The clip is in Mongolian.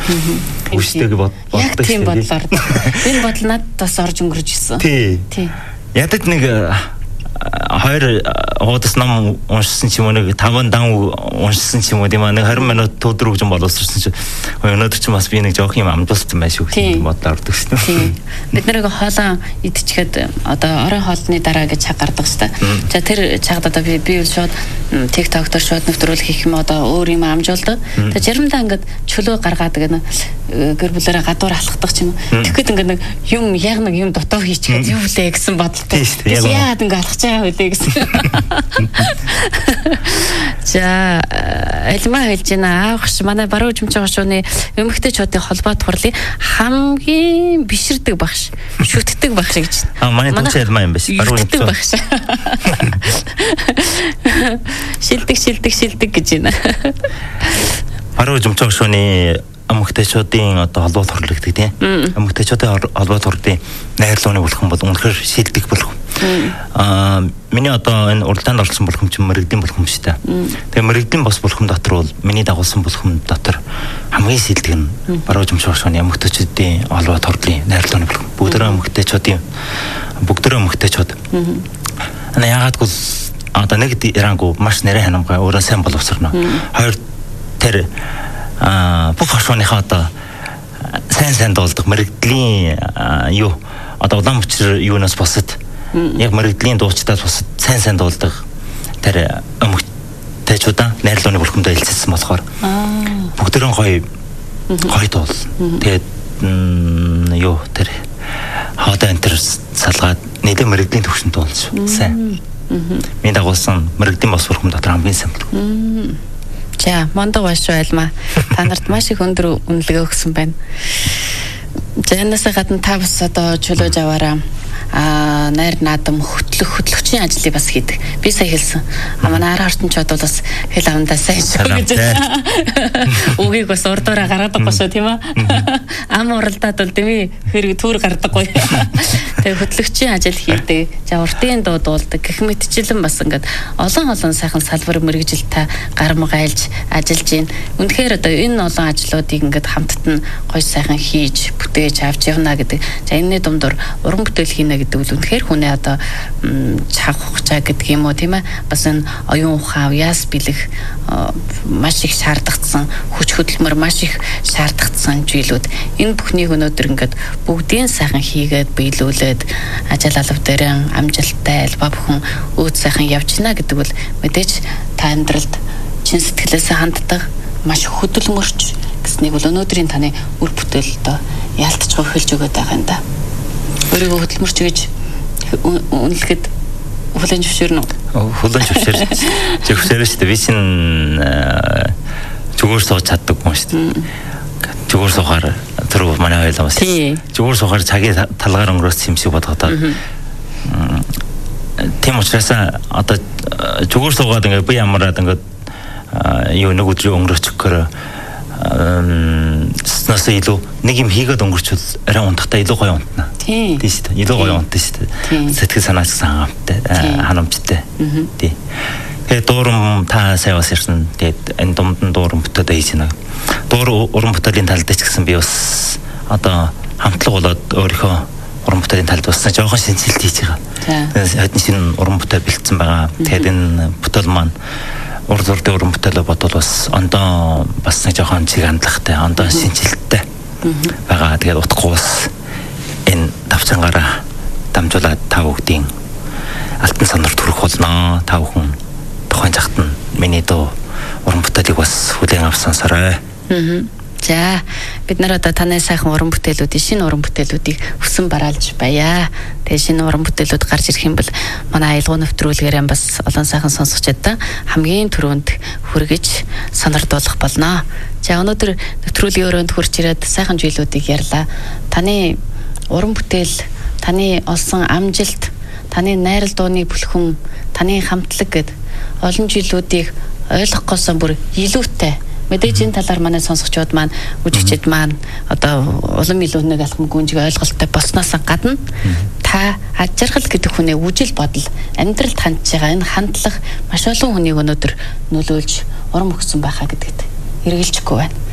Хүчтэйг боддог. Яг тийм бодлоор. Энэ бодол надад бас орж өнгөрч ирсэн. Тий. Ядад нэг хоёр хуудас ном уншсан ч юм уу нэг 5 дан уншсан ч юм уу тийм аа нэг 20 минут өдөр хөгжим боловсрсан ч өнөөдөр ч бас би нэг жоох юм амжилтсан байх шүү гэх бодлоор ордог шүү дээ. Бид нэрийг хоолоо идчихээд одоо орон хоолны дараа гэж чаг гардаг шүү дээ. За тэр чагд одоо би шууд TikTok дээр шууд нэвтрүүлэг хийх юм одоо өөр юм амжуулдаг. Тэгээ заримдаа ингээд чөлөө гаргаад гэнэ гэр бүлээрээ гадуур алхдаг ч юм. Тэгэхэд ингээд нэг юм яг нэг юм дотоо хийчихээд юу лээ гэсэн бодолтой. Яагаад ингээд алхаж байгаа вэ гэсэн. За альма хэлж байна аавч манай баруун хөгжимчин хошууны эмэгтэйчүүдийн холбоо турлын хамгийн биширдэг багш шүтдэг багш гэж. Манай төвч альма юм биш баруун хөгжимчин багш. Шилдэг гэж байна. Баруун хөгжимчин хошууны эмэгтэйчүүдийн одоо холбоо турлагддаг тийм. Эмэгтэйчүүдийн холбоо турлын найрлууны бүлхэн бол үнэхээр шилдэг бүлхэн. Миний одоо энэ уралдаанд орсон бүлхэм чинь мэрэгдийн бүлхэм шүү дээ. Тэгээ мэрэгдийн бас бүлхэм дотор бол миний дагуулсан бүлхэм дотор хамгийн сэлдэг нь баруун хөгжимчин хошууны эмэгтэйчүүдийн холбоо турлын найрлууны бүлхэм. Бүгдөө эмэгтэйчүүд. Яагаад гэвэл одоо нэг ирангүй маш нэрэ ханамгай өөрөө сайн боловсрно. Хоёр тэр бүх хошууныхаа одоо сайн дуулдаг мэрэгдлийн юу одоо улаан учир юунаас босод яг мэрэгдлийн дуучдаас босод сайн дуулдаг тэр эмэгтэйчүүдаа найрлууны бүлхэмдээ хэлцсэн болохоор бүгдэрэн гоё дуул. Тэгээд юу тэр хаада энтер салгаад нэлээд мэрэгдлийн төвшөнд дуулж сайн. Миний дагуулсан мэрэгдийн бос бүлхэм дотор хамгийн сайн бүлхэм. За, мондоо баш айлма. Та нарт маш их өндөр үнэлгээ өгсөн байна. За, энэс гадна та бас одоо чөлөөж аваараа найр наадам хөтлөгчийн ажлыг бас хийдэг. Би сая хэлсэн. Манай араа ортончууд бол бас хэл авандаа сайн шүү гэж. Үгийг бас урдаараа гаргадаггүй шүү тийм үү? Ам уралдаад бол дэмий хэрэг түүр гардаггүй. Тэгээ хөтлөгчийн ажил хийдэг. За уртын дуу дуулдаг. Гэх мэтчлэн бас ингээд олон сайхан салбар мэргэжилтэй гарам гайлж ажиллаж байна. Үнэхээр одоо энэ олон ажлуудыг ингээд хамтд нь гоё сайхан хийж бүтээж авч явна гэдэг. За энэний дундор уран бүтээл хийнэ гэдэг үл үнэхээр хүнээ одоо чаг хугацаа гэдэг юм уу тийм ээ бас энэ оюун ухаан яас бэлэх маш их шаардлагатсан хүч хөдөлмөр маш их шаардлагатсан зүйлүүд энэ бүхнийг өнөөдөр ингээд бүгдийн сайхан хийгээд биелүүлээд ажил алба дээр амжилттай альва бүхэн өөд сайхан явж гинэ гэдэг бол мэдээж та амьдралд чин сэтгэлээсээ ханддаг маш хөдөлмөрч гэснийг бол өнөөдрийн таны үр бүтээлд яалтчгүй хэлж өгöd байгаа юм да. Өөрийгөө хөдөлмөрч гэж үнэлэхэд хүлэн зөвшөөрнө үү? Хүлэн зөвшөөрнө шүү дээ. Би чинь зүгээр сууж чаддаг хүн шүү дээ. Зүгээр суугаар тэр манай ойлоо бас. Зүгээр суугаар цагийн талгаар өнгөрөөсөн юм шиг бодгодоо. Тийм учраас одоо зүгээр суугаад ингээд би ямараад ингээд юу нэг өдрийн өнгөрөөчихөөр нас илүү нэг юм хийгээд өнгөрчвөл арай унтахтаа илүү гоё унтна. Тийм шүү дээ. Илүү гоё унтна шүү дээ. Сэтгэл санаач хангамжтай, ханамжтай. Тийм. Тэгээд дуурам та сайн бас ирсэн. Тэгээд энэ дунд дуурам бүтээд хийж байна. Уран бүтээлийн талд ч гэсэн би бас одоо хамтлаг болоод өөрийнхөө уран бүтээлийн талд бас жоохон шинжилт хийж байгаа. Хэдэн шинэ уран бүтээл бэлдсэн байгаа. Тэгээд энэ бүтээл маань уран бүтээлээ бодвол бас ондоо бас нэг жоохон чиг хандлагатай, ондоо шинжилттэй байгаа. Тэгээд утгагүй бас энэ давчангаараа дамжуулаад та бүгдийн алтан сандарт хүрэх болно. Та бүхэн тухайн цагт нь миний дуу уран бүтээлийг бас хүлээн авсансарай. За бид нар одоо таны сайхан уран бүтээлүүдийн шинэ уран бүтээлүүдийг хүсэн бараалж баяа. Тэгээ шинэ уран бүтээлүүд гарч ирэх юм бол манай аялал нэвтрүүлгээрээ бас олон сайхан сонсогчдод хамгийн түрүүнд хүргэж сонирдуулах болно. За өнөөдөр нэвтрүүлгийн өрөөнд хурж ирээд сайхан зүйлүүдийг ярьлаа. Таны уран бүтээл, таны олсон амжилт, таны найрал дууны бүлхэм, таны хамтлаг гэд олон зүйлүүдийг ойлгохгүйсэн бүр илүүтэй мэдээж энэ талаар манай сонсогчдод маань үжигчд маань одоо улам илүү нэг алхам гүнжиг ойлголттой болсноос гадна та ажиргал гэдэг хүнээ үжил бодол амьдралд хандж байгаа энэ хандлага маш олон хүнийг өнөөдөр нөлөөлж урам өгсөн байхаа гэдэгт эргэлжихгүй байна.